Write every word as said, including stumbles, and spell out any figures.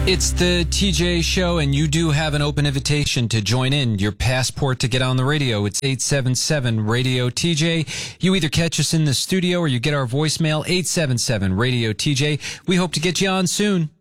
It's the T J Show, and you do have an open invitation to join in. Your passport to get on the radio. It's eight seven seven radio T J. You either catch us in the studio or you get our voicemail, eight seven seven radio T J. We hope to get you on soon.